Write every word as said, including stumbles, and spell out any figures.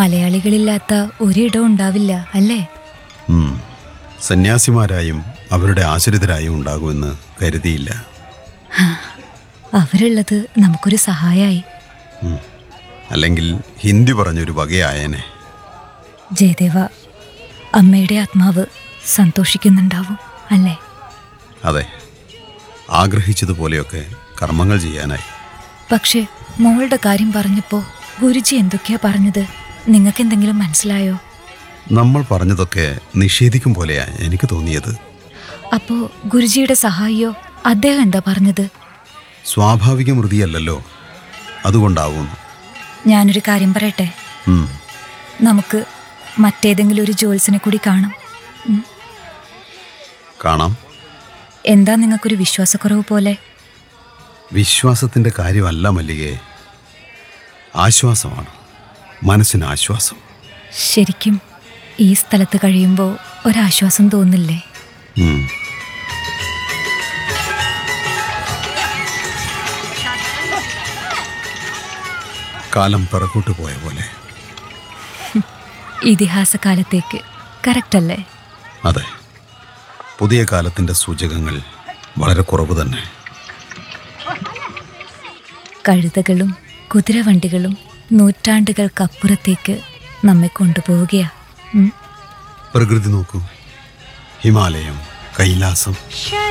മലയാളികളില്ലാത്ത ഒരിടവും ഉണ്ടാവില്ല അല്ലേ? ഉം. സന്യാസിമാരായും അവരുടെ ആശ്രിതരായും ഉണ്ടാകുമെന്ന് കരുതിയില്ല. അവരുള്ളത് നമുക്കൊരു സഹായമായി. അല്ലെങ്കിൽ ഹിന്ദി പറഞ്ഞൊരു വകയായനെ. ജയദേവ, അമ്മയുടെ ആത്മാവ് സന്തോഷിക്കുന്നുണ്ടാവും അല്ലേ? അതെ, ആഗ്രഹിച്ചതുപോലെയൊക്കെ കർമ്മങ്ങൾ ചെയ്യാനായി. പക്ഷേ മോളുടെ കാര്യം പറഞ്ഞപ്പോ ഗുരുജി എന്തൊക്കെയാ പറഞ്ഞത്? നിങ്ങൾക്ക് എന്തെങ്കിലും മനസ്സിലായോ? നമ്മൾ പറഞ്ഞതൊക്കെ നിഷേധിക്കും പോലെയാ എനിക്ക് തോന്നിയത്. അപ്പോ ഗുരുജിയുടെ സഹായിയോ? അദ്ദേഹം എന്താ പറഞ്ഞത്? സ്വാഭാവിക മൃതിയല്ലല്ലോ, അതുകൊണ്ടാവും. ഞാനൊരു കാര്യം പറയട്ടെ, ഉം. നമുക്ക് മറ്റേതെങ്കിലും ഒരു ജോത്സ്യനെ കൂടി കാണാം. ഉം. കാണാം. എന്താ നിങ്ങൾക്കൊരു വിശ്വാസക്കുറവ് പോലെ? വിശ്വാസത്തിൻ്റെ കാര്യമല്ല മല്ലികേ, ആശ്വാസമാണ്. മനസ്സിന് ആശ്വാസം. ശരിക്കും ഈ സ്ഥലത്ത് കഴിയുമ്പോൾ ഒരാശ്വാസം തോന്നില്ലേ? ഉം. കാലം പിറകോട്ട് പോയ പോലെ. ഇതിഹാസ കാലത്തേക്ക്. കറക്റ്റല്ലേ? അതെ, പുതിയ കാലത്തിൻ്റെ സൂചകങ്ങൾ വളരെ കുറവ് തന്നെ. കഴുതകളും കുതിരവണ്ടികളും നൂറ്റാണ്ടുകൾക്കപ്പുറത്തേക്ക് നമ്മെ കൊണ്ടുപോവുകയാ. പ്രകൃതി നോക്കൂ, ഹിമാലയം, കൈലാസം.